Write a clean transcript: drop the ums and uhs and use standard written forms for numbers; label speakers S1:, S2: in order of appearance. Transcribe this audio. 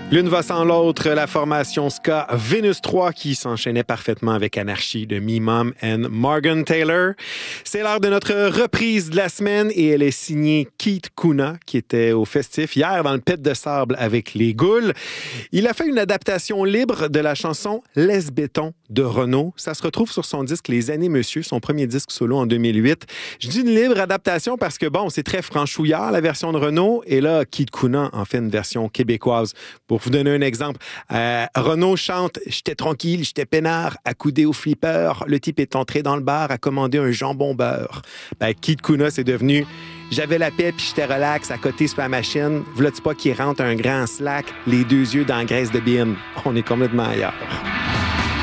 S1: L'une va sans l'autre, la formation ska Vénus 3 qui s'enchaînait parfaitement avec Anarchy de Me Mom and Morgan Taylor. C'est l'heure de notre reprise de la semaine et elle est signée Keith Kuna qui était au festif hier dans le pit de sable avec les Goules. Il a fait une adaptation libre de la chanson Laisse béton de Renaud. Ça se retrouve sur son disque Les Années Monsieur, son premier disque solo en 2008. Je dis une libre adaptation parce que bon, c'est très franchouillard la version de Renaud et là, Keith Kuna en fait une version québécoise. Pour vous donner un exemple, Renaud chante « J'étais tranquille, j'étais peinard, accoudé au flipper. Le type est entré dans le bar à commander un jambon beurre. » Keith Kuna, c'est devenu « J'avais la paix puis j'étais relax à côté sur la machine. V'là-tu pas qu'il rentre un grand slack, les deux yeux dans la graisse de bine. » On est complètement ailleurs.